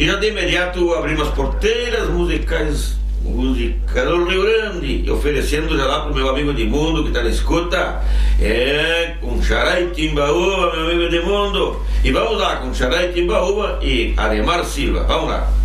E já de imediato abrimos as porteiras musicais, música do Rio Grande, oferecendo já lá pro meu amigo Edmundo que tá na escuta, com Xará e Timbaúba, meu amigo Edmundo. E vamos lá com Xará e Timbaúba e Ademar Silva, vamos lá.